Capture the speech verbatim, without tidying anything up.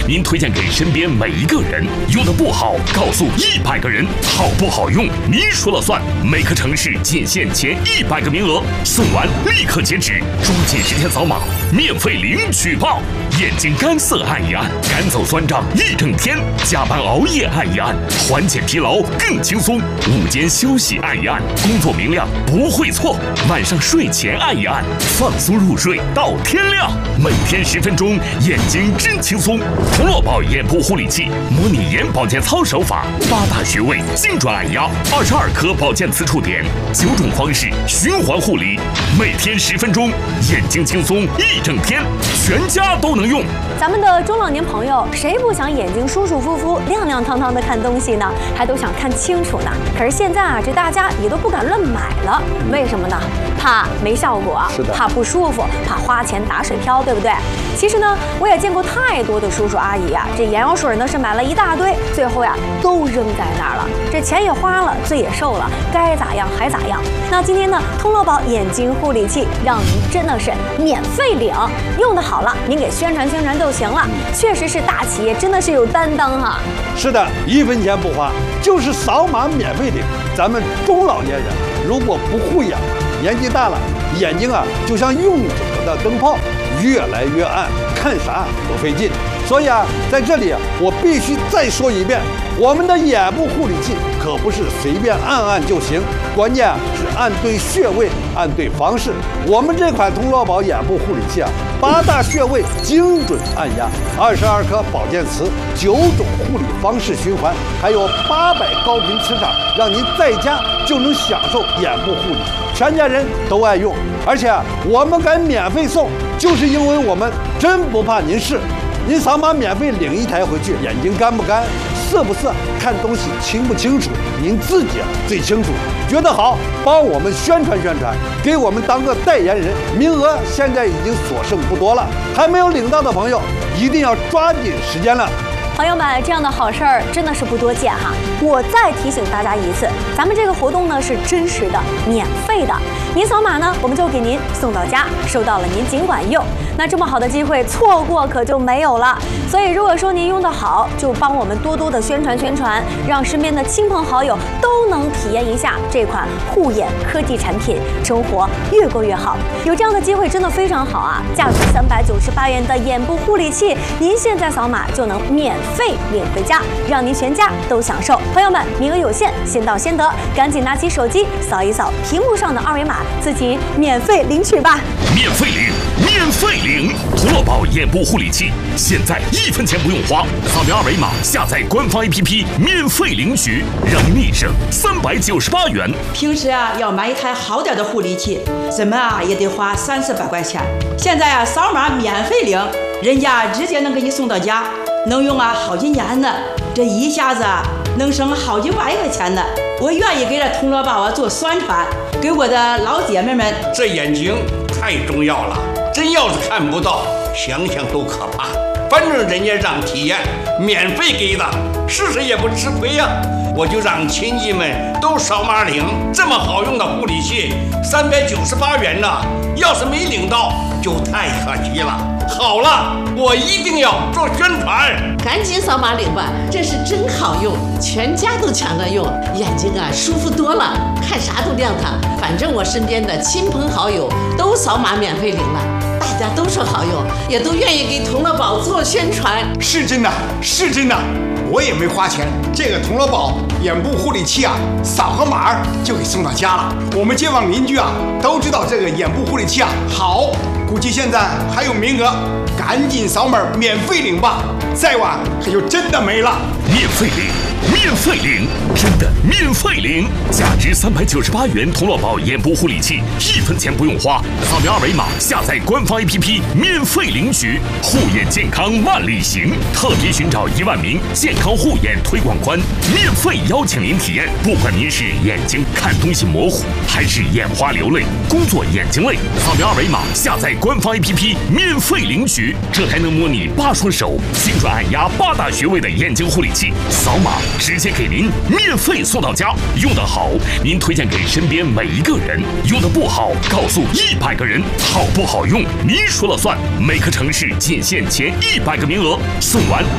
您推荐给身边每一个人。用的不好，告诉一百个人。好不好用，您说了算。每个城市仅限前一百个名额，送完立刻截止，抓紧时间扫码，免费领取报。眼睛干涩按一按，赶走酸胀一整天；加班熬夜按一按，缓解疲劳更轻松；午间休息按一按，工作明亮不会错；晚上睡前按一按，放松入睡到天亮。每天十分钟，眼睛真轻松。童乐宝眼部护理器，模拟眼保健操手法，八大穴位精准按压，二十二颗保健磁触点，九种方式循环护理，每天十分钟，眼睛轻松一整天，全家都能用。 咱们的中老年朋友，谁不想眼睛舒舒服服、亮亮堂堂的看东西呢？还都想看清楚呢。可是现在啊，这大家也都不敢乱买了，为什么呢？怕没效果， 是的， 怕不舒服，怕花钱打水漂，对不对？其实呢，我也见过太多的叔叔阿姨啊，这眼药水呢是买了一大堆，最后呀都扔在那儿了，这钱也花了，罪也受了，该咋样还咋样。那今天呢，通乐宝眼睛护理器让您真的是免费领，用的好了，您给宣传宣传就行了。确实是大企业，真的是有担当哈。 是的，一分钱不花，就是扫码免费领。咱们中老年人如果不护眼，年纪大了，眼睛啊就像用久了的灯泡，越来越暗，看啥都费劲。所以啊，在这里啊，我必须再说一遍，我们的眼部护理器可不是随便按按就行，关键啊是按对穴位，按对方式。我们这款通乐宝眼部护理器啊，八大穴位精准按压，二十二颗保健磁，九种护理方式循环，还有八百高频磁场，让您在家就能享受眼部护理，全家人都爱用。而且啊，我们敢免费送，就是因为我们真不怕您试。您扫码免费领一台回去，眼睛干不干，涩不涩，看东西清不清楚，您自己啊最清楚。觉得好，帮我们宣传宣传，给我们当个代言人。名额现在已经所剩不多了，还没有领到的朋友，一定要抓紧时间了。 朋友们，这样的好事儿真的是不多见哈！我再提醒大家一次，咱们这个活动呢是真实的、免费的。您扫码呢，我们就给您送到家，收到了您尽管用。那这么好的机会，错过可就没有了。所以如果说您用得好，就帮我们多多的宣传宣传，让身边的亲朋好友都能体验一下这款护眼科技产品，生活越过越好。有这样的机会真的非常好啊！价值三百九十八元的眼部护理器，您现在扫码就能免费。费领回家，让您全家都享受。朋友们，名额有限，先到先得，赶紧拿起手机扫一扫屏幕上的二维码，自己免费领取吧。 免费领，免费领，通乐宝眼部护理器，现在一分钱不用花，扫描二维码，下载官方 A P P， 免费领取，让您立省三百九十八元。 平时啊，要买一台好点的护理器，怎么啊也得花三四百块钱。现在啊，扫码免费领，人家直接能给你送到家。能用啊好几年呢，这一下子啊能省好几百块钱呢。我愿意给这通乐宝啊做宣传，给我的老姐妹们。 这眼睛太重要了，真要是看不到，想想都可怕。反正人家让体验，免费给的，试试也不吃亏呀、啊。我就让亲戚们都扫码领，这么好用的护理器，三百九十八元呢，要是没领到，就太可惜了。好了，我一定要做宣传， 赶紧扫码领吧，这是真好用，全家都抢着用，眼睛啊舒服多了，看啥都亮堂。反正我身边的亲朋好友都扫码免费领了，大家都说好用，也都愿意给通乐宝做宣传。 是真的，是真的，我也没花钱，这个通乐宝眼部护理器啊，扫个码就给送到家了。我们街坊邻居啊都知道这个眼部护理器啊好。估计现在还有名额，赶紧扫码免费领吧，再晚可就真的没了。 免费领，免费领，真的免费领！价值三百九十八元通乐宝眼部护理器，一分钱不用花，扫描二维码，下载官方 A P P， 免费领取。护眼健康万里行，特别寻找一万名健康护眼推广官，免费邀请您体验。不管您是眼睛看东西模糊，还是眼花流泪、工作眼睛累，扫描二维码，下载官方 A P P， 免费领取。这还能模拟八双手，精准按压八大穴位的眼睛护理器，扫码直接给您免费送到家。用得好，您推荐给身边每一个人；用得不好，告诉一百个人。好不好用，您说了算。每个城市仅限前一百个名额，送完